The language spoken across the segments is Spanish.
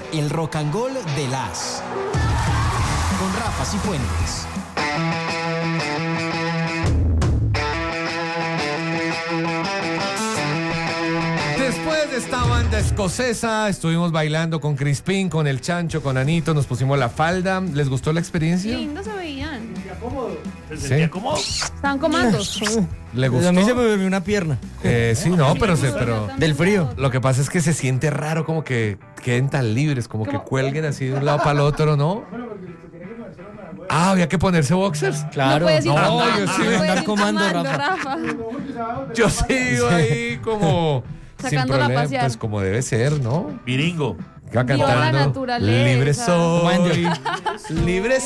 el Rock and Roll de las... con Rafa Cifuentes. Después de esta banda escocesa, estuvimos bailando con Crispín, con el Chancho, con Anito, nos pusimos la falda. ¿Les gustó la experiencia? Lindo se veían. ¿Se sentía cómodo? Estaban comandos. ¿Le gustó? A mí se me durmió una pierna. Sí, no, pero Del frío. lo que pasa es que se siente raro como que queden tan libres, como que cuelguen así de un lado para el otro, ¿no? Ah, había que ponerse boxers. Claro. No puedes ir No, tomando, yo sí no voy a puedes andar ir comando, tomando, Rafa. Yo sigo ahí como sin Sacándola a problema, pasear. pues como debe ser, ¿no? Viringo. Va Viva la cantando. naturaleza. Libre soy, libre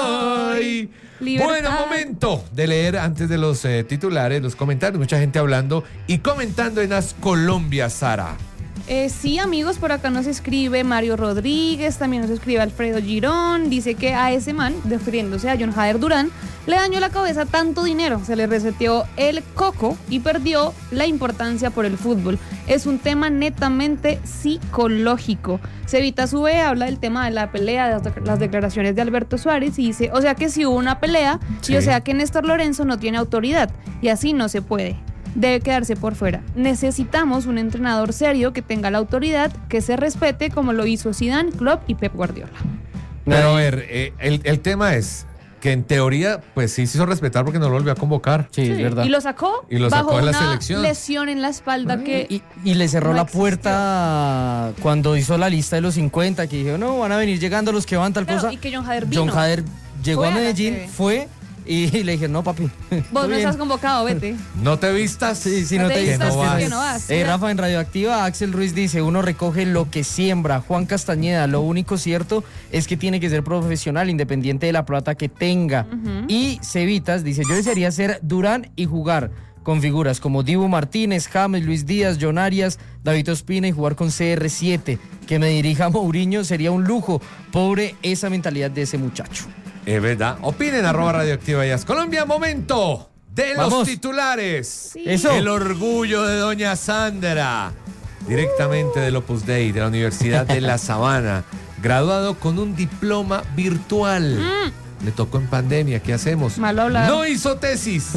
soy. Libertad. Bueno, momento de leer antes de los titulares, los comentarios. Mucha gente hablando y comentando en las Colombia, Sara. Sí, amigos, por acá nos escribe Mario Rodríguez, también nos escribe Alfredo Girón, dice que a ese man, refiriéndose a John Jader Durán, le dañó la cabeza tanto dinero, se le reseteó el coco y perdió la importancia por el fútbol. Es un tema netamente psicológico. Cevita Sube habla del tema de la pelea, de las declaraciones de Alberto Suárez y dice, o sea que si hubo una pelea, Sí. y o sea que Néstor Lorenzo no tiene autoridad y así no se puede. Debe quedarse por fuera. Necesitamos un entrenador serio que tenga la autoridad, que se respete como lo hizo Zidane, Klopp y Pep Guardiola. Pero a ver, el tema es que en teoría, pues sí se hizo respetar porque no lo volvió a convocar. Sí, es verdad. Y lo sacó, Y lo sacó bajo de la una selección. lesión en la espalda que... Y le cerró No la existió. puerta cuando hizo la lista de los 50, que dijo, no, van a venir llegando los que van tal Claro, cosa. y que John Jader vino. John Jader llegó Fue a a la Medellín, sede. fue y le dije, no, papi. Vos todo no bien. estás convocado, vete. No te vistas. Sí, sí, No no te te vistas, que no que vas. no vas. Rafa, en Radioactiva, Axel Ruiz dice, uno recoge lo que siembra. Juan Castañeda, lo único cierto es que tiene que ser profesional, independiente de la plata que tenga. Y Cevitas dice, yo desearía ser Durán y jugar con figuras como Dibu Martínez, James, Luis Díaz, John Arias, David Ospina y jugar con CR7. Que me dirija Mourinho sería un lujo. Pobre esa mentalidad de ese muchacho. Es verdad. Opinen @Radioactiva Jazz Colombia. Momento de los Vamos. titulares. Sí. Eso. El orgullo de doña Sandra, directamente del Opus Dei de la Universidad de La Sabana, graduado con un diploma virtual. Le tocó en pandemia, ¿qué hacemos? Malo hablar. No hizo tesis.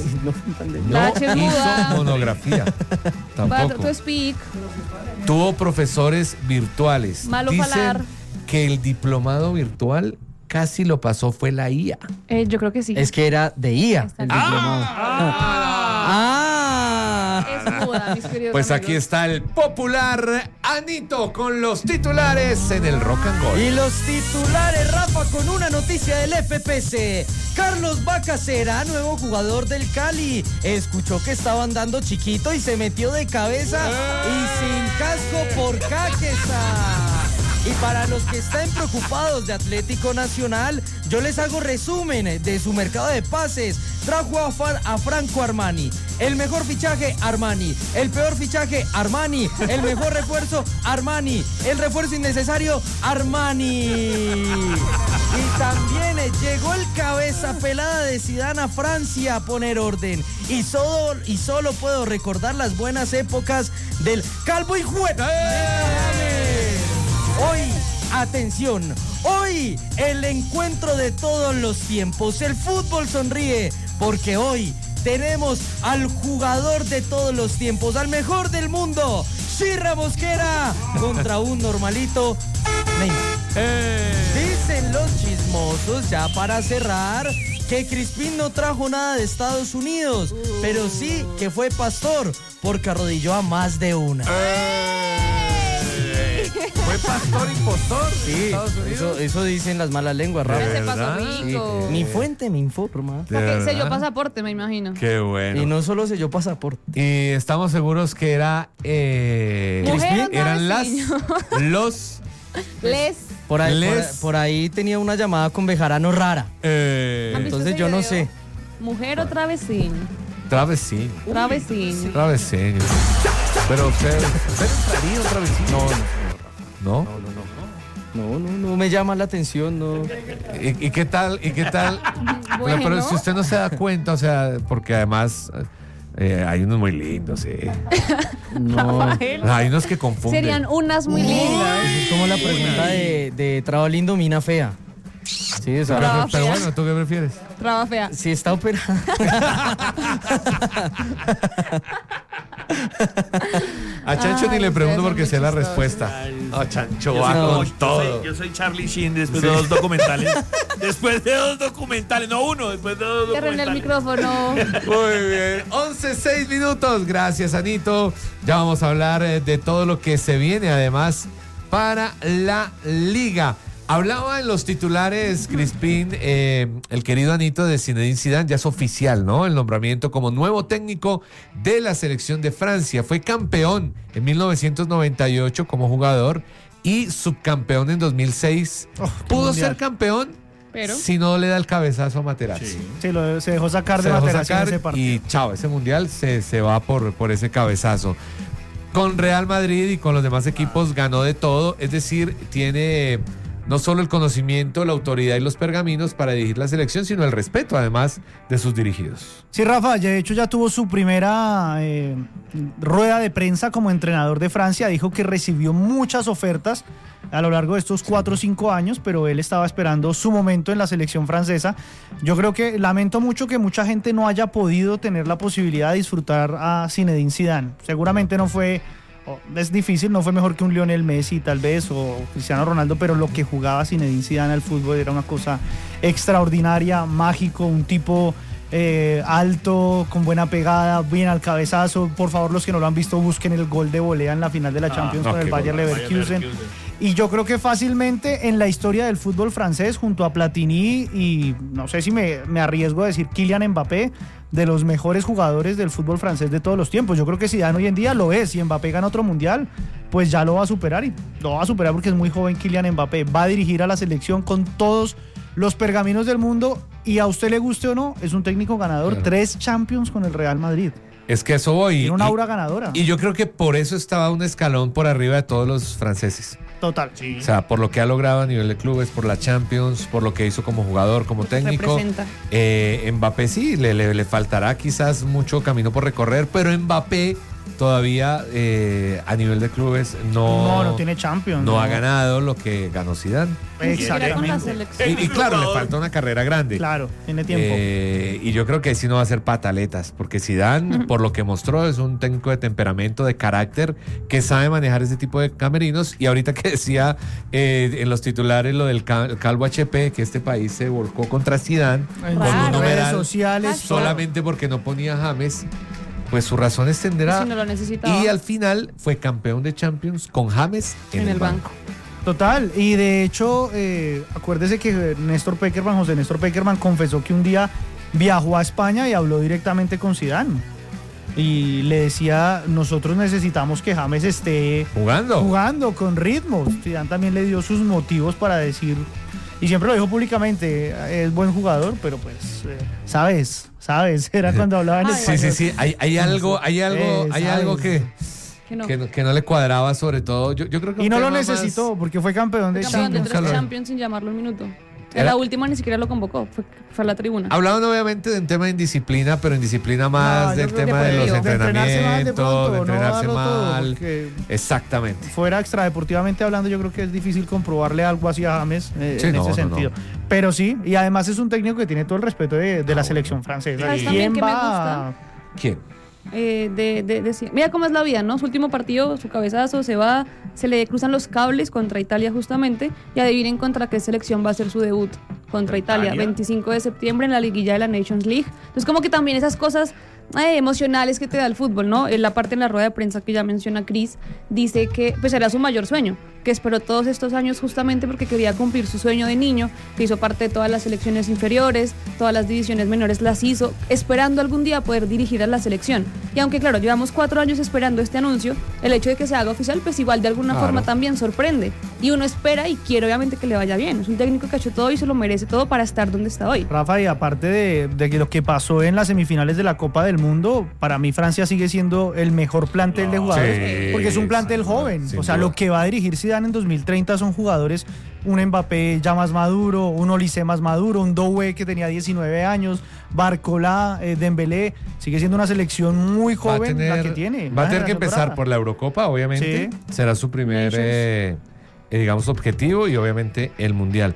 La No H es muda. hizo monografía. But Tampoco. to speak. Tuvo profesores virtuales. Malo Dicen falar. que el diplomado virtual casi lo pasó fue la IA. Yo creo que sí. Es que era de IA. Está el bien. diplomado. Es muda, mis queridos Pues amigos. aquí está el popular Anito con los titulares en el Rock and Roll. Y los titulares, Rafa, con una noticia del FPC. Carlos Bacasera, nuevo jugador del Cali. Escuchó que estaba andando chiquito y se metió de cabeza y sin casco por Caquesa. Y para los que están preocupados de Atlético Nacional, yo les hago resumen de su mercado de pases. Trajo a Franco Armani. El mejor fichaje, Armani. El peor fichaje, Armani. El mejor refuerzo, Armani. El refuerzo innecesario, Armani. Y también llegó el cabeza pelada de Zidane a Francia a poner orden. Y solo puedo recordar las buenas épocas del Calvo y Juega. Hoy, atención, hoy el encuentro de todos los tiempos. El fútbol sonríe porque hoy tenemos al jugador de todos los tiempos, al mejor del mundo, Shirra Mosquera, contra un normalito Neymar. Dicen los chismosos, ya para cerrar, que Crispín no trajo nada de Estados Unidos, pero sí que fue pastor porque arrodilló a más de una. ¿Fue pastor impostor? Sí, Estados Unidos. eso dicen las malas lenguas, Rafa. Ese ¿verdad? paso Sí, rico. mi fuente me informa. ¿De Porque verdad? selló pasaporte, me imagino. Qué bueno. Y no solo selló pasaporte. Y estamos seguros que era Mujer o eran traveseño. los Les. Por ahí tenía una llamada con Bejarano rara. ¿Han visto Entonces ese yo no video? sé. Mujer o travesín. travesín. Travesín. Traveseño. Pero usted entraría un travesino. No. No me llama la atención, no. ¿Y qué tal? Bueno. Pero si usted no se da cuenta, o sea, porque además Hay unos muy lindos, sí. No. Rafael. Hay unos que confunden. Serían unas muy lindas. Es como la pregunta de Traba lindo, mina fea. Sí, esa. Traba Pero fea. bueno, ¿tú qué prefieres? Traba fea. Si está operada. A Chancho ni Ay, le pregunto ustedes son porque muy sé la chistosos. respuesta. No, Chancho Yo va soy- con todo. Yo soy Charlie Sheen después de 2 documentales. Después de 2 documentales, no uno, después de 2 Cierren el documentales. micrófono. Muy bien, 11:06 minutos. Gracias, Anito. Ya vamos a hablar de todo lo que se viene, además, para la Liga. Hablaba en los titulares, Crispín, el querido Anito de Zinedine Zidane, ya es oficial, ¿no? El nombramiento como nuevo técnico de la selección de Francia. Fue campeón en 1998 como jugador y subcampeón en 2006. Pudo mundial. ser campeón, Pero si no le da el cabezazo a Materazzi. Sí. Sí, se dejó sacar Se de dejó Materazzi en sacar ese partido. y chao, ese mundial se va por ese cabezazo. Con Real Madrid y con los demás equipos ganó de todo, es decir, tiene no solo el conocimiento, la autoridad y los pergaminos para dirigir la selección, sino el respeto además de sus dirigidos. Sí, Rafa, de hecho ya tuvo su primera rueda de prensa como entrenador de Francia. Dijo que recibió muchas ofertas a lo largo de estos 4 o 5 años, pero él estaba esperando su momento en la selección francesa. Yo creo que lamento mucho que mucha gente no haya podido tener la posibilidad de disfrutar a Zinedine Zidane. Seguramente no fue... Es difícil, no fue mejor que un Lionel Messi tal vez o Cristiano Ronaldo, pero lo que jugaba Zinedine Zidane al fútbol era una cosa extraordinaria, mágico, un tipo alto, con buena pegada, bien al cabezazo. Por favor, los que no lo han visto, busquen el gol de volea en la final de la Champions con el qué Bayer golazo. Leverkusen. Y yo creo que fácilmente en la historia del fútbol francés, junto a Platini y no sé si me arriesgo a decir Kylian Mbappé, de los mejores jugadores del fútbol francés de todos los tiempos. Yo creo que Zidane hoy en día lo es. Si Mbappé gana otro mundial, pues ya lo va a superar. Y lo va a superar porque es muy joven Kylian Mbappé. Va a dirigir a la selección con todos los pergaminos del mundo. Y a usted le guste o no, es un técnico ganador. Claro. 3 Champions con el Real Madrid. Es que eso voy. Tiene una aura ganadora. Y yo creo que por eso estaba un escalón por arriba de todos los franceses. Total. Sí. O sea, por lo que ha logrado a nivel de clubes, por la Champions, por lo que hizo como jugador, como técnico. representa. Mbappé sí, le faltará quizás mucho camino por recorrer, pero Mbappé todavía a nivel de clubes No tiene Champions. no ha ganado lo que ganó Zidane. Ni siquiera con la Exactamente. selección. Y claro, le falta una carrera grande. Claro, tiene tiempo. Y yo creo que sí no va a ser pataletas, porque Zidane, por lo que mostró, es un técnico de temperamento, de carácter, que sabe manejar ese tipo de camerinos. Y ahorita que decía en los titulares lo del Calvo HP, que este país se volcó contra Zidane En con un sus redes numeral sociales. solamente porque no ponía James, pues sus razones tendrá. Si no lo necesitaba. Y al final fue campeón de Champions con James en el banco. Total, y de hecho, acuérdese que José Néstor Peckerman confesó que un día viajó a España y habló directamente con Zidane. Y le decía, nosotros necesitamos que James esté jugando con ritmos. Zidane también le dio sus motivos para decir, y siempre lo dijo públicamente, es buen jugador, pero pues, sabes, era cuando hablaba en Ay, español. Sí, hay algo sabes. que no le cuadraba, sobre todo. Yo creo que Y un no lo tema necesitó porque fue campeón de Campeón de Champions. 3 Claro. Champions sin llamarlo un minuto. Era- La última ni siquiera lo convocó, fue a la tribuna. Hablaban obviamente de un tema de indisciplina, pero indisciplina más No, yo del creo tema que de los de entrenarse mal de entrenamientos, pronto, de no entrenarse darlo todo, mal. porque Exactamente. fuera extradeportivamente hablando, yo creo que es difícil comprobarle algo así a James Sí, en no, ese no, sentido. no. Pero sí, y además es un técnico que tiene todo el respeto de la selección francesa. ¿Sabes también ¿Quién que me va? ¿Quién? Mira cómo es la vida, ¿no? Su último partido, su cabezazo, se le cruzan los cables contra Italia justamente, y adivinen contra qué selección va a ser su debut contra Italia, 25 de septiembre en la liguilla de la Nations League. Entonces como que también esas cosas emocionales que te da el fútbol, ¿no? En la parte en la rueda de prensa que ya menciona Cris, dice que pues era su mayor sueño, que esperó todos estos años justamente porque quería cumplir su sueño de niño, que hizo parte de todas las selecciones inferiores, todas las divisiones menores las hizo, esperando algún día poder dirigir a la selección. Y aunque claro, llevamos 4 años esperando este anuncio, el hecho de que se haga oficial, pues igual de alguna Claro. forma también sorprende, y uno espera y quiere obviamente que le vaya bien. Es un técnico que ha hecho todo y se lo merece todo para estar donde está hoy. Rafa, y aparte de que lo que pasó en las semifinales de la Copa del Mundo, para mí Francia sigue siendo el mejor plantel de jugadores, sí, porque es un plantel joven. sin O sea, duda. lo que va a dirigir Zidane en 2030 son jugadores, un Mbappé ya más maduro, un Olise más maduro, un Doué que tenía 19 años, Barcola, Dembélé, sigue siendo una selección muy joven la que tiene. Va a tener que generación empezar dorada. por la Eurocopa, obviamente. Sí. Será su primer, digamos, objetivo y obviamente el Mundial.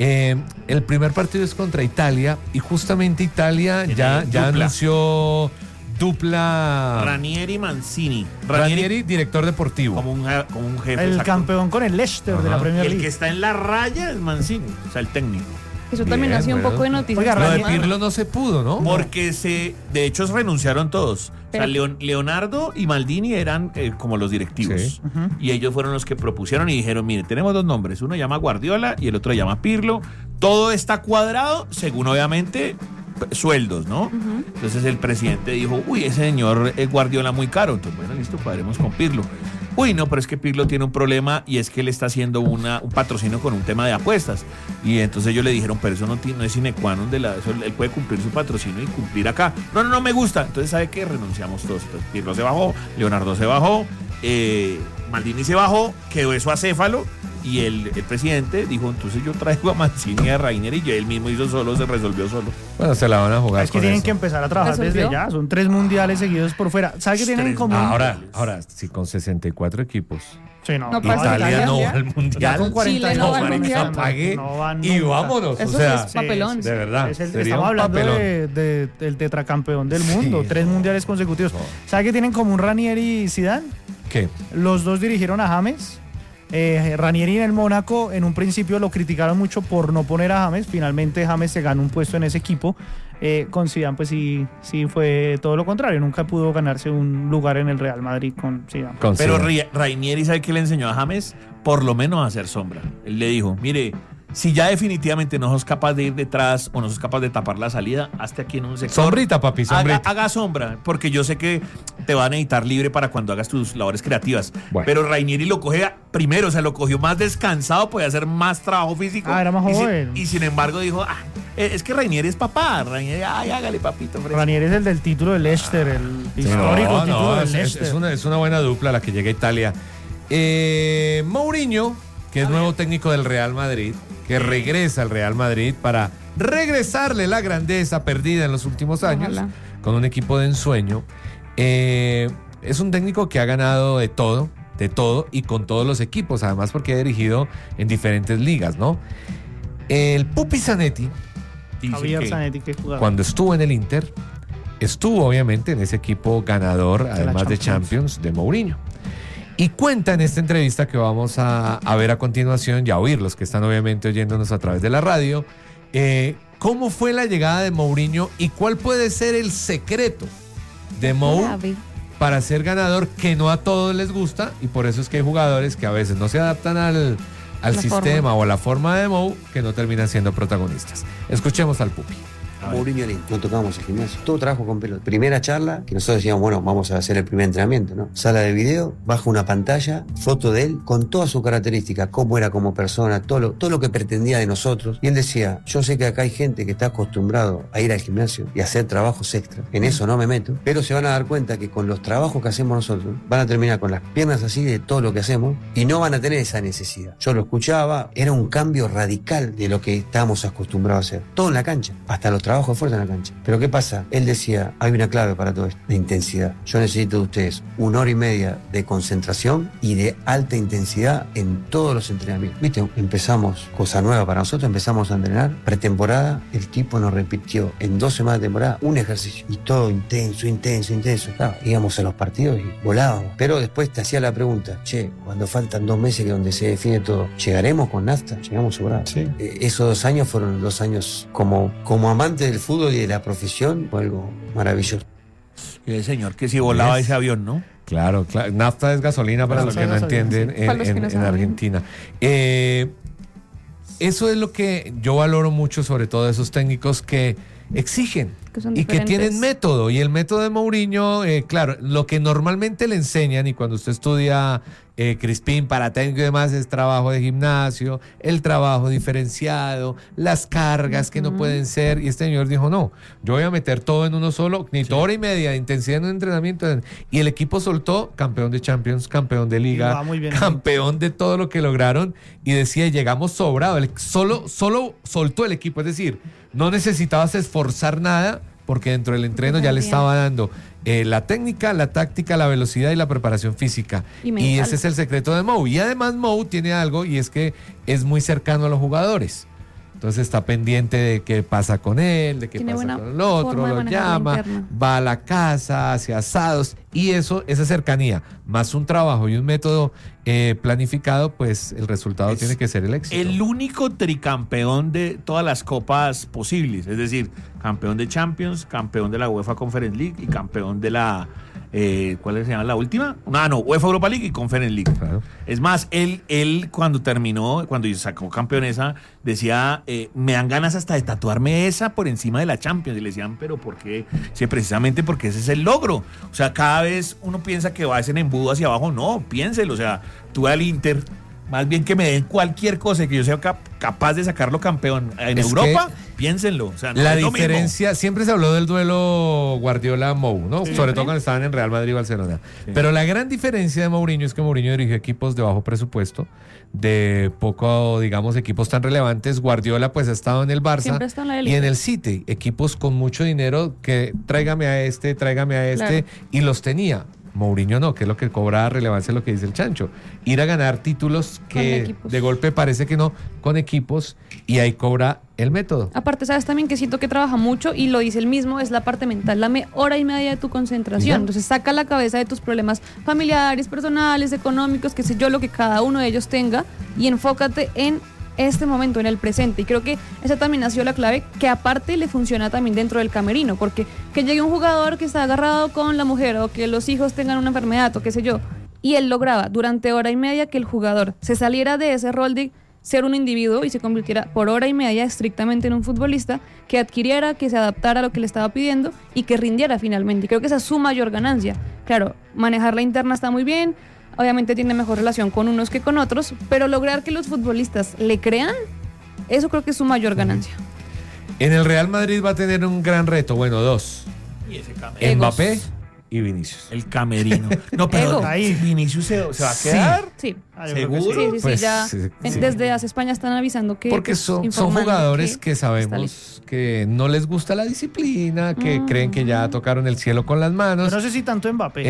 El primer partido es contra Italia y justamente Italia ya dupla. anunció dupla. Ranieri Mancini. Ranieri, director deportivo. como un jefe. El exacto. campeón con el Leicester de la Ajá. Premier El que League. está en la raya es Mancini, o sea, el técnico. Eso también Bien, ha sido un bueno. poco de noticias. Oiga, Lo de Ranieri- Pirlo no se pudo, ¿no? Porque de hecho renunciaron todos. O sea, Pero- Leonardo y Maldini eran como los directivos. Sí. Y ellos fueron los que propusieron y dijeron, mire, tenemos dos nombres. Uno llama Guardiola y el otro llama Pirlo. Todo está cuadrado según obviamente sueldos, ¿no? Entonces el presidente dijo, uy, ese señor Guardiola muy caro. Entonces, bueno, listo, cuadremos con Pirlo. Uy, no, pero es que Pirlo tiene un problema y es que él está haciendo un patrocinio con un tema de apuestas. Y entonces ellos le dijeron, pero eso no es sine qua non él puede cumplir su patrocinio y cumplir acá. No me gusta. Entonces, ¿sabe qué? Renunciamos todos. Entonces, Pirlo se bajó, Leonardo se bajó, Maldini se bajó, quedó eso acéfalo. Y el presidente dijo, entonces yo traigo a Mancini y a Rainer y él mismo hizo solo, se resolvió solo. Bueno, se la van a jugar Es que con tienen eso. que empezar a trabajar desde ¿Resolvió? ya. Son 3 mundiales seguidos por fuera. ¿Sabe qué tienen en Tres común? Ahora, sí, con 64 equipos. Sí, no. No pasa Italia Italia no ya. va al Mundial. Ya con 40 Chile años. no va al marica, Mundial. Apague no van y nunca. vámonos. Eso o sea, sí es papelón. de verdad. Es sería estamos un hablando papelón. del tetracampeón del mundo, Sí, 3 mundiales consecutivos. ¿Sabe qué tienen como un Ranieri y Zidane? ¿Qué? Los dos dirigieron a James. Ranieri en el Mónaco, en un principio lo criticaron mucho por no poner a James. Finalmente James se ganó un puesto en ese equipo. Con Zidane, pues sí fue todo lo contrario. Nunca pudo ganarse un lugar en el Real Madrid con Zidane. Con Pero Zidane. Rainieri, ¿sabe qué le enseñó a James? Por lo menos a hacer sombra. Él le dijo, mire, si ya definitivamente no sos capaz de ir detrás o no sos capaz de tapar la salida, hazte aquí en un sector. Sombrita, papi, sombrita. Haga sombra, porque yo sé que te van a necesitar libre para cuando hagas tus labores creativas. Bueno. Pero Rainieri lo coge primero, o sea, lo cogió más descansado, podía hacer más trabajo físico. Era más Y joven. y sin embargo dijo, es que Rainieri es papá. Rainieri, hágale, papito. fresco". Ranieri es el del título del Leicester, el Sí, histórico título del es Leicester. es una buena dupla la que llega a Italia. Mourinho, que es nuevo técnico del Real Madrid, que regresa al Real Madrid para regresarle la grandeza perdida en los últimos años, Ojalá. con un equipo de ensueño. Es un técnico que ha ganado de todo y con todos los equipos, además porque ha dirigido en diferentes ligas, ¿no? El Pupi Zanetti, Dice Javier que- Zanetti, que jugaba. cuando estuvo en el Inter, estuvo obviamente en ese equipo ganador, además de Champions. Champions, de Mourinho. Y cuenta en esta entrevista que vamos a ver a continuación y a oír los que están obviamente oyéndonos a través de la radio, cómo fue la llegada de Mourinho y cuál puede ser el secreto de Mou Grave. para ser ganador, que no a todos les gusta, y por eso es que hay jugadores que a veces no se adaptan al sistema o a la forma de Mou, que no terminan siendo protagonistas. Escuchemos al Pupi. Mourinho no tocábamos el gimnasio. Todo trabajo con pelota. Primera charla, que nosotros decíamos, bueno, vamos a hacer el primer entrenamiento, ¿no? Sala de video, baja una pantalla, foto de él, con todas sus características, cómo era como persona, todo lo que pretendía de nosotros. Y él decía, yo sé que acá hay gente que está acostumbrado a ir al gimnasio y a hacer trabajos extra. En eso no me meto, pero se van a dar cuenta que con los trabajos que hacemos nosotros, van a terminar con las piernas así de todo lo que hacemos y no van a tener esa necesidad. Yo lo escuchaba, era un cambio radical de lo que estábamos acostumbrados a hacer. Todo en la cancha, hasta los trabajos de fuerza en la cancha. Pero ¿qué pasa? Él decía, hay una clave para todo esto, la intensidad. Yo necesito de ustedes 1 hora y media de concentración y de alta intensidad en todos los entrenamientos. ¿Viste? Empezamos, cosa nueva para nosotros, empezamos a entrenar. Pretemporada, el tipo nos repitió en 2 semanas de temporada un ejercicio. Y todo intenso. Claro, íbamos a los partidos y volábamos. Pero después te hacía la pregunta, che, cuando faltan 2 meses que donde se define todo, ¿llegaremos con nafta? Llegamos sobrados. Sí. Esos 2 años fueron 2 años como amante del fútbol y de la profesión, fue algo maravilloso. Y el señor que si volaba ¿Ves? ese avión, ¿no? Claro, claro. Nafta es gasolina para los Nafta que es no gasolina, entienden sí. Para los que no en saben. Argentina. Eso es lo que yo valoro mucho, sobre todo de esos técnicos que exigen Que son y que diferentes. tienen método. Y el método de Mourinho, claro, lo que normalmente le enseñan, y cuando usted estudia Crispín, para técnico y demás, es trabajo de gimnasio, el trabajo diferenciado, las cargas que no pueden ser. Y este señor dijo, no, yo voy a meter todo en uno solo, ni hora y media de intensidad en un entrenamiento. Y el equipo soltó campeón de Champions, campeón de Liga, va muy bien. campeón de todo lo que lograron. Y decía, llegamos sobrado. Solo soltó el equipo, es decir, no necesitabas esforzar nada porque dentro del entreno ya le estaba dando la técnica, la táctica, la velocidad y la preparación física. Y ese es el secreto de Mou. Y además Mou tiene algo, y es que es muy cercano a los jugadores. Entonces está pendiente de qué pasa con él, de qué Tiene pasa buena con el otro, forma de lo manejar la llama, interna. va a la casa, hace asados, y eso, esa cercanía, más un trabajo y un método planificado, pues el resultado tiene que ser el éxito. El único tricampeón de todas las copas posibles, es decir, campeón de Champions, campeón de la UEFA Conference League y campeón de la ¿cuál se llama la última? No, UEFA Europa League y Conference League. Claro. Es más, él cuando terminó, cuando sacó campeonesa, decía, me dan ganas hasta de tatuarme esa por encima de la Champions. Y le decían, ¿pero por qué? Sí, precisamente porque ese es el logro. O sea, cada vez uno piensa que va ese embudo hacia abajo. No, piénselo. O sea, tú al Inter, más bien que me den cualquier cosa y que yo sea capaz de sacarlo campeón en Es Europa, piénsenlo. O sea, no la es lo mismo. diferencia, siempre se habló del duelo Guardiola-Mou, ¿no? Sí. Sobre todo cuando estaban en Real Madrid y Barcelona. Sí. Pero la gran diferencia de Mourinho es que Mourinho dirigió equipos de bajo presupuesto, de poco, digamos, equipos tan relevantes. Guardiola pues ha estado en el Barça Siempre está en la y élite. en el City, equipos con mucho dinero que tráigame a este, Claro. y los tenía. Mourinho no, que es lo que cobra relevancia, lo que dice el Chancho. Ir a ganar títulos Con que equipos. de golpe parece que no, con equipos, y ahí cobra el método. Aparte, sabes también que siento que trabaja mucho y lo dice él mismo, es la parte mental. Dame hora y media de tu ¿Ya? concentración. Entonces saca la cabeza de tus problemas familiares, personales, económicos, qué sé yo, lo que cada uno de ellos tenga, y enfócate en este momento, en el presente. Y creo que esa también ha sido la clave, que aparte le funciona también dentro del camerino, porque que llegue un jugador que está agarrado con la mujer o que los hijos tengan una enfermedad o qué sé yo, y él lograba durante hora y media que el jugador se saliera de ese rol de ser un individuo y se convirtiera por hora y media estrictamente en un futbolista que adquiriera, que se adaptara a lo que le estaba pidiendo y que rindiera finalmente. Y creo que esa es su mayor ganancia. Claro, manejar la interna está muy bien, obviamente tiene mejor relación con unos que con otros, pero lograr que los futbolistas le crean, eso creo que es su mayor ganancia. En el Real Madrid va a tener un gran reto, bueno, dos. Y ese camerino. Mbappé y Vinicius. El camerino. No, pero Ego. ahí Vinicius se va a Sí. quedar. Sí. Yo creo que ¿Seguro? Sí, sí, Pues, ya sí. desde hace España están avisando que... Porque pues, son informando jugadores que está listo. sabemos que no les gusta la disciplina, que creen que ya tocaron el cielo con las Yo manos. no sé si tanto Mbappé.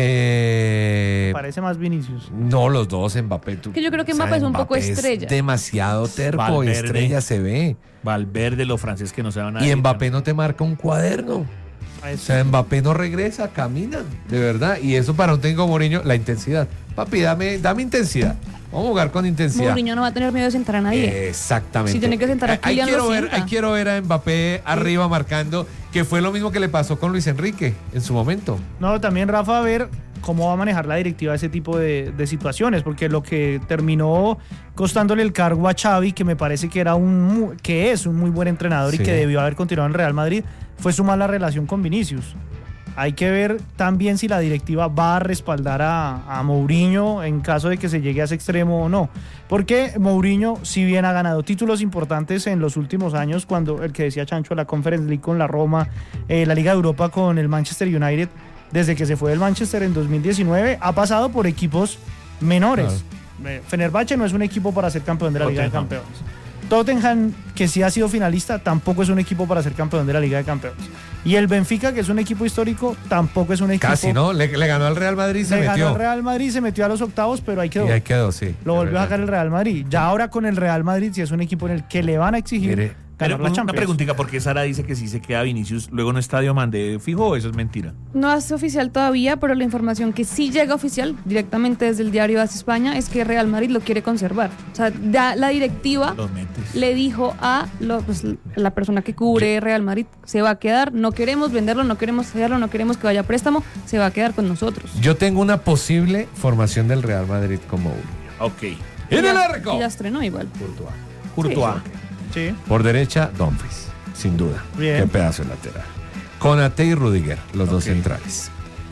Parece más Vinicius. No, los dos, Mbappé. Que yo creo que Mbappé es un poco estrella. Es demasiado terco, Valverde. estrella se ve. Valverde, los franceses que no se van a Y Mbappé no te marca un cuaderno. Ahí O sea, Mbappé no regresa, camina, de verdad. Y eso para un técnico Mourinho, la intensidad. Papi, dame intensidad. Vamos a jugar con intensidad. Mourinho no va a tener miedo de sentar a nadie. Exactamente. Si tiene que sentar a ahí Kylian, lo quiero sienta. quiero ver a Mbappé arriba marcando, que fue lo mismo que le pasó con Luis Enrique en su momento. No, también Rafa, a ver cómo va a manejar la directiva ese tipo de situaciones, porque lo que terminó costándole el cargo a Xavi, que me parece que que es un muy buen entrenador Sí. y que debió haber continuado en Real Madrid, fue su mala relación con Vinicius. Hay que ver también si la directiva va a respaldar a Mourinho en caso de que se llegue a ese extremo o no. Porque Mourinho, si bien ha ganado títulos importantes en los últimos años, cuando el que decía Chancho, la Conference League con la Roma, la Liga de Europa con el Manchester United, desde que se fue del Manchester en 2019, ha pasado por equipos menores. Fenerbahce no es un equipo para ser campeón de la Liga de Tottenham. Campeones. Tottenham, que sí ha sido finalista, tampoco es un equipo para ser campeón de la Liga de Campeones. Y el Benfica, que es un equipo histórico, tampoco es un equipo... Casi, ¿no? Le ganó al Real Madrid y se Le ganó metió. al Real Madrid, se metió a los octavos, pero ahí quedó. Y ahí quedó, sí. Lo es volvió a verdad. sacar el Real Madrid. Ya ahora con el Real Madrid, sí es un equipo en el que le van a exigir Mire, ganar la una Champions. preguntita, ¿por qué Sara dice que si se queda Vinicius luego en Estadio Mandé fijo o eso es mentira? No es oficial todavía, pero la información que sí llega oficial directamente desde el diario AS España es que Real Madrid lo quiere conservar. O sea, ya la directiva Los metes. le dijo a la persona que cubre Real Madrid, se va a quedar, no queremos venderlo, no queremos cederlo, no queremos que vaya a préstamo, se va a quedar con nosotros. Yo tengo una posible formación del Real Madrid con Mourinho. Ok. Y ¡En el ya- arco! y ya estrenó igual. Courtois. Sí. Por derecha, Dumfries, sin duda. Bien. Qué pedazo de lateral. Konate y Rudiger, los dos Ok. centrales.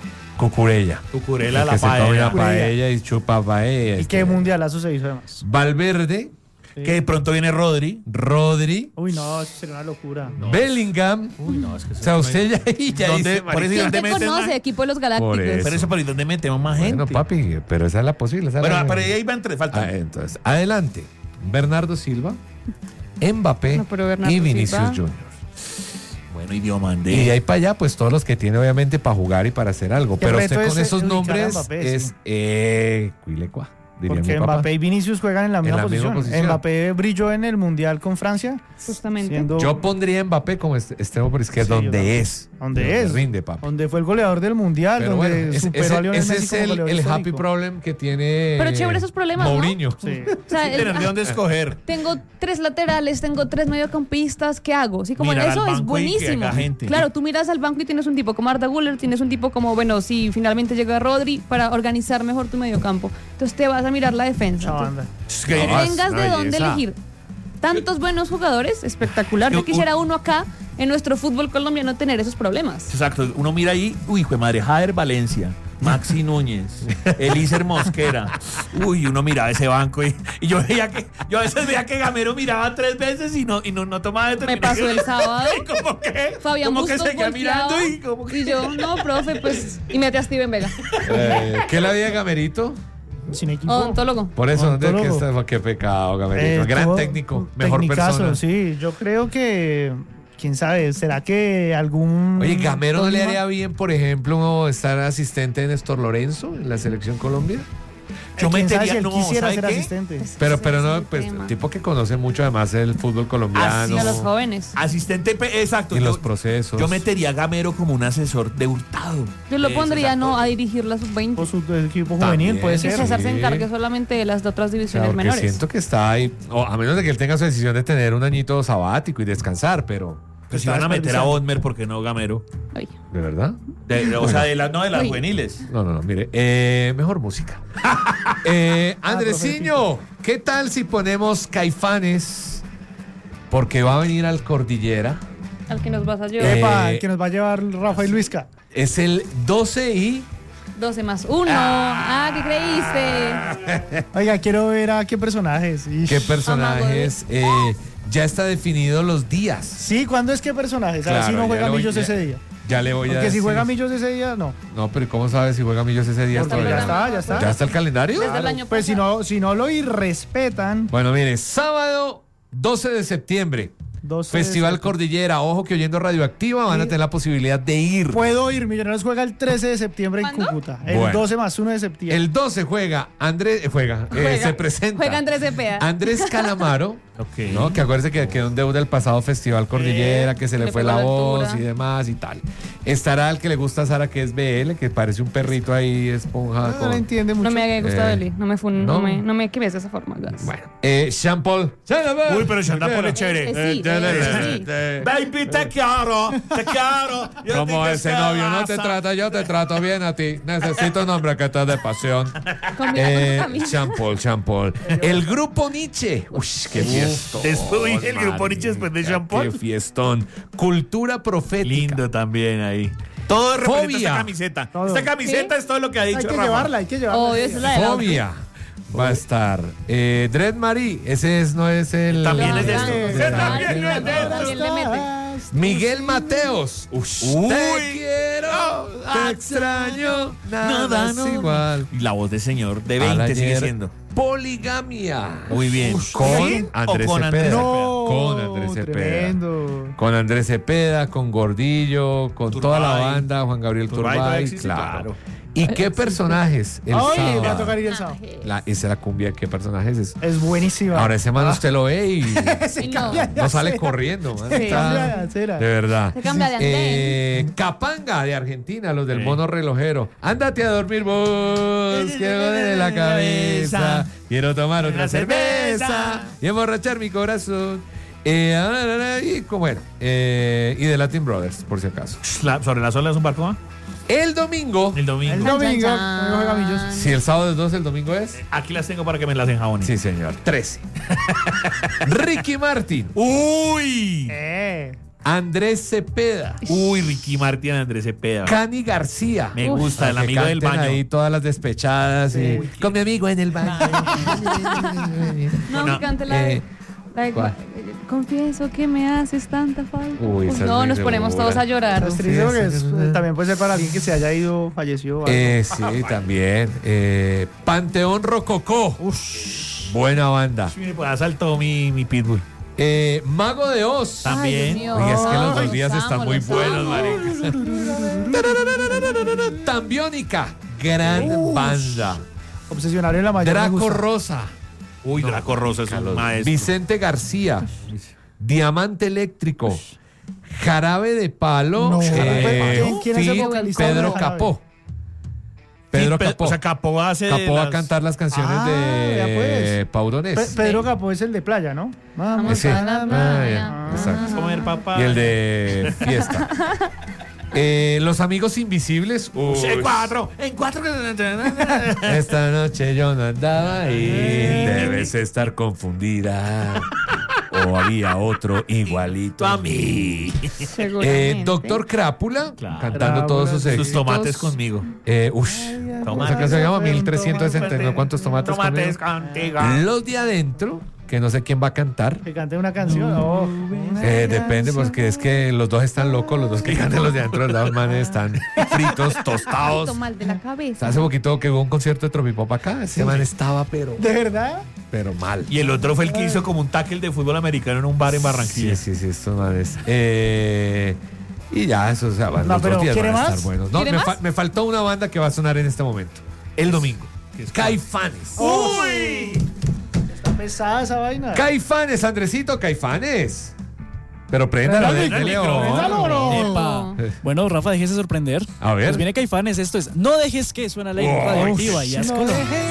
Cucurella. Cucurella El la que se come paella. una paella y chupa paella. ¿Y qué mundialazo se hizo además? Valverde, Que de pronto viene Rodri. Rodri, Uy, no, eso sería una locura. Bellingham. Uy, no, es que O sea, usted ya ¿Dónde? dice, Por eso marica, ¿dónde ¿Quién te meten conoce? más? Equipo de los Galácticos. Por eso. Pero eso, ¿por dónde metemos más gente? Bueno, papi, pero esa es la posible. esa es Bueno, la- pero ahí van tres, faltan. Entonces, adelante. Bernardo Silva, Mbappé No, pero Bernardo y Vinicius Silva. Junior. Bueno, y Diomandé. Y de ahí para allá, pues todos los que tiene obviamente para jugar y para hacer algo. Qué Pero reto usted con es esos ubicar a nombres Mbappé, es sí. cuilecua, diría Porque mi papá. Mbappé y Vinicius juegan en la misma la misma posición. posición. Mbappé brilló en el Mundial con Francia. Justamente. Siendo Yo pondría a Mbappé como extremo por izquierda, Sí, yo donde también. es. Donde es. Rinde, papi. donde fue el goleador del Mundial, Pero donde bueno, superó a Lionel ese Messi es como goleador el happy histórico. problem que tiene Pero chévere esos problemas, ¿no? Mourinho. Sí. O sea, Tener de dónde escoger. tengo 3 laterales, tengo 3 mediocampistas, ¿qué hago? Sí, como Mirar eso al es banco y que buenísimo. haga gente. Claro, tú miras al banco y tienes un tipo como Arda Güler, tienes un tipo como, bueno, si finalmente llega Rodri para organizar mejor tu mediocampo. Entonces te vas a mirar la defensa. Esa banda. Es Entonces, que- No, tengas una de dónde belleza. elegir. Tantos buenos jugadores, espectacular. Yo quisiera uno acá en nuestro fútbol colombiano tener esos problemas. Exacto, uno mira ahí, uy, hijo de madre, Jader Valencia, Maxi Núñez, Elíser Mosquera. Uy, uno miraba ese banco y yo veía que, yo a veces veía que Gamero miraba 3 veces y no tomaba Me determinación. pasó el sábado. Y como que, Fabián como que Bustos seguía volteaba, mirando y como que. y yo, no, profe, pues, y mete a Steven Vega, ¿Qué la vida de Gamerito? Sin equipo. odontólogo. Por eso, Odontólogo. qué pecado, Gamerito. Gran tuvo técnico, un mejor tecnicazo, persona. Sí, yo creo que, quién sabe, ¿será que algún... Oye, ¿Gamero no le Tolima? haría bien, por ejemplo, estar asistente de Néstor Lorenzo en la selección Colombia? Yo ¿Quién sabe metería, si él no, quisiera ¿sabe ser qué? asistente? Pero Ese es no, el pues tema. tipo que conoce mucho además el fútbol colombiano Y a los jóvenes. Asistente, exacto. y yo- los procesos. Yo metería a Gamero como un asesor de Hurtado. Yo lo Ese pondría, exacto. no, a dirigir la O sub-20. su equipo También, juvenil, puede Y sí. ser. César se Sí. encargue solamente de las otras O sea, divisiones porque menores. siento que está ahí, o a menos de que él tenga su decisión de tener un añito sabático y descansar, pero Pues si Está van a meter a desperdiciando. Odmer, ¿por qué no Gamero? Ay. ¿de verdad? O sea, de las Uy. juveniles. No, mire, mejor música. Andresiño, ¿qué tal si ponemos Caifanes? Porque va a venir al Cordillera. Al que nos vas a llevar. Epa, el que nos va a llevar Rafa y Luisca. Es el 12 y 12 más 1. ¿Qué creíste? Oiga, quiero ver a qué personajes. Ish. qué personajes. Ya está definido los días. Sí, ¿cuándo es qué personajes? A ver si Claro, no ya juega le voy- Millos ya- ese día. Ya le voy a Porque si decir. juega Millos ese día, no. No, pero ¿cómo sabes si juega Millos ese día? Porque todavía? ya está. ¿Ya está el calendario? Desde el año Pues pasado. si no lo irrespetan, Bueno, mire, sábado 12 de septiembre. 12 Festival de- Cordillera. Ojo que oyendo Radioactiva van a Sí. tener la posibilidad de ir. Puedo ir, Millonarios juega el 13 de septiembre en ¿Cuándo? Cúcuta. El Bueno. 12 más 1 de septiembre. El 12 juega se presenta Juega Andrés Cepeda. Andrés Calamaro, Ok. ¿no? Que acuérdese que quedó en deuda el pasado Festival Cordillera, que se le fue la voz altura. y demás y tal. Estará el que le gusta a Sara, que es BL, que parece un perrito ahí, esponja. No le entiende mucho. No me haga Gustavo Eh, Eli. No me ¿no? no me quemes de esa forma. gas. Bueno, Jean Paul. Uy, pero Jean Paul es chévere. Sí, sí. Baby, te quiero, te quiero. Yo no Como te ese quiero, novio no te raza. trata, yo te trato bien a ti. Necesito un hombre que te dé pasión. Combina con tu camisa. Jean Paul. El grupo Nietzsche. Uy, qué fiestón. Después el grupo Nietzsche después de Jean Paul. Qué fiestón. Cultura profética. Lindo también ahí. Todo representa Fobia. esta camiseta. Todo. Esta camiseta es todo lo que ha dicho Hay que Rafa. llevarla, hay que llevarla. Obvio, esa es la de la Fobia. Va a estar. Dread Marie. También es de esto. También Ese es también es de También le mete. Miguel Mateos. Uy. Te quiero, te extraño, nada es igual. Y la voz del señor de Al 20 sigue ayer, siendo. Poligamia. Muy bien. Con ¿Quién? Andrés ¿O con Cepeda. Andrés No, Con Andrés Cepeda. tremendo. Con Andrés Cepeda, con Gordillo, con toda la Turbay. banda, Juan Gabriel Turbay todavía Turbay, existe, claro. claro. ¿Y qué personajes? El Ay, sábado. me va a tocar ir el sábado. Esa es la cumbia, ¿qué personajes es? Es buenísima. Ahora ese man usted lo ve y Se Y no. cambia de no sale acera. corriendo, man. Se Está- cambia de acera. de verdad. Se cambia de andén. Capanga de Argentina, los del Sí. mono relojero. Ándate a dormir vos, que me duele la cabeza. Quiero tomar otra cerveza y emborrachar mi corazón. Y como bueno, y de Latin Brothers, por si acaso. ¿Sobre las olas un barco? El domingo. El domingo. El domingo, Chan, chan. domingo juega Millos. Si el sábado es 12, el domingo es. Aquí las tengo para que me las enjabonen. Sí, señor. 13. Ricky Martin. ¡Uy! Andrés Cepeda. Uy, Ricky Martin, Andrés Cepeda. Cani García. Me gusta, el Para que amigo del canten baño. ahí todas las despechadas. y, con mi amigo en el baño. No, No, me cante la de... la de- ¿cuál? Confieso que me haces tanta falta. Uy, esa es no, muy nos ponemos dura. todos a llorar. Es triste porque Sí, sí, sí. también puede ser para alguien que se haya ido, falleció. o algo. Sí, también. Panteón Rococó. Buena banda. Sí, me asaltó mi pitbull. Mago de Oz. También. Ay, Dios mío. Oye, es que los Ay, dos días los están amo, muy los buenos, amo. marica. Tambiónica. Gran banda. Obsesionario en la mayor. me Draco gusta. Rosa. Uy, Draco Rosa es un maestro. Vicente García. Diamante Eléctrico. Jarabe de Palo. No. ¿Quién es el Fit, vocalista de Pedro Jarabe? Capó. Pedro Capó. O sea, Capó hace Capó va a las- cantar las canciones Ah, ya de pues. Pauronés. Pedro Capó es el de playa, ¿no? Vamos Sí. a la Ah, playa. ya, exacto. Comer papá. Y el de Fiesta. Los Amigos Invisibles. Uy, En cuatro. esta noche yo no andaba ahí. Debes estar confundida. O había otro igualito a mí. Seguramente. Doctor Crápula, Claro. cantando todos sus éxitos. Sus tomates conmigo. Esa Tomates. canción se llama 1369. ¿Cuántos tomates Tomates conmigo? contigo. Los de adentro, que no sé quién va a cantar. Que cante una canción. Oh. Depende, porque es que los dos están locos, los dos que cantan los de adentro, los dos manes están fritos, tostados. Poquito mal de la cabeza. Hace poquito que hubo un concierto de Tropipop acá, ese man estaba ¿De verdad? pero mal. Y el otro fue el que hizo como un tackle de fútbol americano en un bar en Barranquilla. Sí, estos manes. Y ya, eso, o sea, No, los pero otros días ¿quiere van a más? estar buenos. No, ¿Quiere más? me faltó una banda que va a sonar en este momento. El domingo. Caifanes. ¡Uy! Está pesada esa vaina. Caifanes, Andresito, Caifanes. Pero préndalo, Préndalo, déjale, préndalo, no. Epa. Bueno, Rafa, déjese sorprender. A ver. Pues viene Caifanes, esto es No dejes que suena la Oh, radioactiva y no Ascolo. dejes